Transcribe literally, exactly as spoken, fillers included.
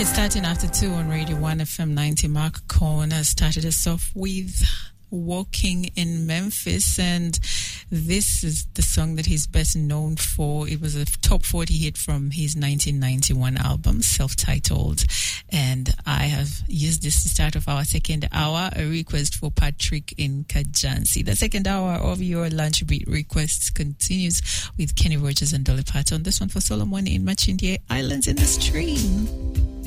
Starting after two on Radio one F M ninety, Mark Corner started us off with Walking in Memphis, and this is the song that he's best known for. It was a top forty hit from his nineteen ninety-one album, self-titled, and I have used this to start off our second hour, a request for Patrick in Kajansi. The second hour of your lunch beat requests continues with Kenny Rogers and Dolly Parton. This one for Solomon in Machindie Islands in the Stream.